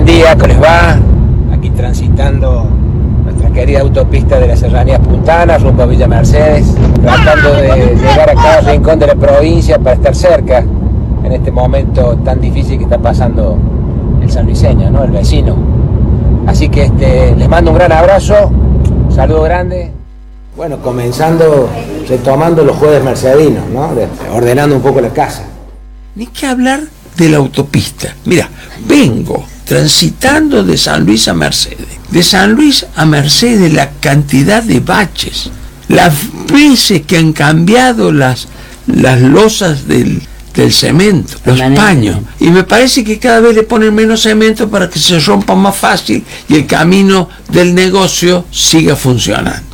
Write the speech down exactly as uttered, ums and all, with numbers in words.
Buen día, ¿cómo les va? Aquí transitando nuestra querida autopista de las Serranías Puntanas, rumbo a Villa Mercedes, tratando de llegar a cada rincón de la provincia para estar cerca en este momento tan difícil que está pasando el sanluiseño, ¿no? El vecino. Así que este, les mando un gran abrazo, un saludo grande. Bueno, comenzando, retomando los jueves mercedinos, ¿no? Ordenando un poco la casa. Ni que hablar de la autopista. Mira, vengo transitando de San Luis a Mercedes. De San Luis a Mercedes, la cantidad de baches, las veces que han cambiado las, las losas del, del cemento, los paños. Y me parece que cada vez le ponen menos cemento para que se rompa más fácil y el camino del negocio siga funcionando.